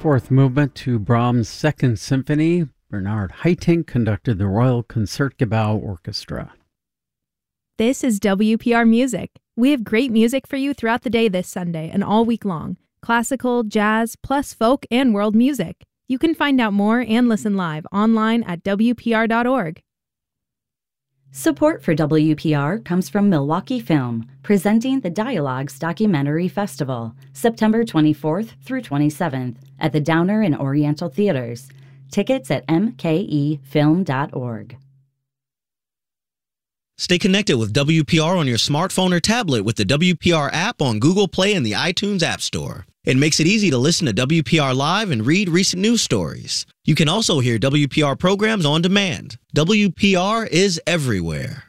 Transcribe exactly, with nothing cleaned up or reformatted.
fourth movement to Brahms' Second Symphony. Bernard Haitink conducted the Royal Concertgebouw Orchestra. This is W P R Music. We have great music for you throughout the day this Sunday and all week long. Classical, jazz, plus folk and world music. You can find out more and listen live online at W P R dot org. Support for W P R comes from Milwaukee Film, presenting the Dialogues Documentary Festival, September twenty-fourth through twenty-seventh at the Downer and Oriental Theaters. Tickets at m k e film dot org. Stay connected with W P R on your smartphone or tablet with the W P R app on Google Play and the iTunes App Store. It makes it easy to listen to W P R Live and read recent news stories. You can also hear W P R programs on demand. W P R is everywhere.